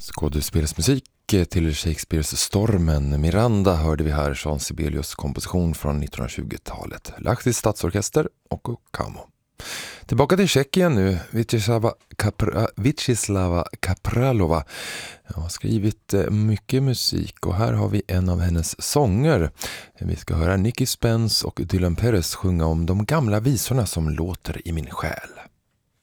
Skådespelsmusik till Shakespeares Stormen Miranda hörde vi här Jean Sibelius komposition från 1920-talet. Lahti stadsorkester och Kamo. Tillbaka till Tjeckien nu. Vyacheslava Kapralova har skrivit mycket musik och här har vi en av hennes sånger. Vi ska höra Nicky Spence och Dylan Perez sjunga om de gamla visorna som låter i min själ.